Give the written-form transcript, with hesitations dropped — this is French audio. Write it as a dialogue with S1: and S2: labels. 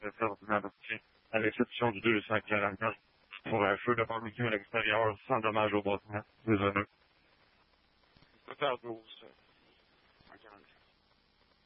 S1: très ordinaire à l'exception du 249 pour un feu de barbecue à l'extérieur sans dommage au bâtiment. Désolé.
S2: On peut faire 12.